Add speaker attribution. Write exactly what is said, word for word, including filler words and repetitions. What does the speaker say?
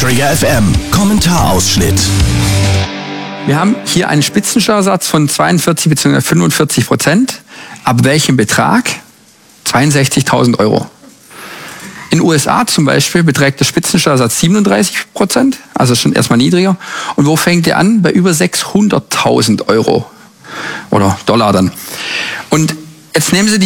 Speaker 1: Trigger F M, Kommentarausschnitt.
Speaker 2: Wir haben hier einen Spitzensteuersatz von zweiundvierzig bzw. fünfundvierzig Prozent. Ab welchem Betrag? zweiundsechzigtausend Euro. In den U S A zum Beispiel beträgt der Spitzensteuersatz siebenunddreißig Prozent, also schon erstmal niedriger. Und wo fängt der an? Bei über sechshunderttausend Euro oder Dollar dann. Und jetzt nehmen Sie die